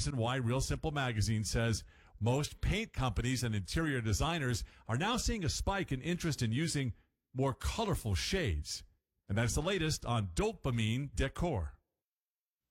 reason why Real Simple Magazine says most paint companies and interior designers are now seeing a spike in interest in using more colorful shades. And that's the latest on Dopamine Decor.